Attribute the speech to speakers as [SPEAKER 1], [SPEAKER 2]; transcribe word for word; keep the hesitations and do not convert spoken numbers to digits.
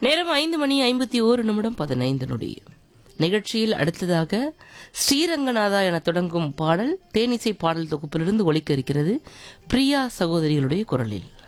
[SPEAKER 1] நேரம் ஐந்து மணி ஐம்பத்தி ஓரு நிமிடம் பதினைந்து நொடி. நிகழ்ச்சியில் அடுத்ததாக ஸ்ரீரங்கநாதா என தொடங்கும் பாடல் தேனிசை பாடல் தொகுப்பிலிருந்து ஒலிக்க இருக்கிறது. பிரியா சகோதரிகளுடைய குரலில்.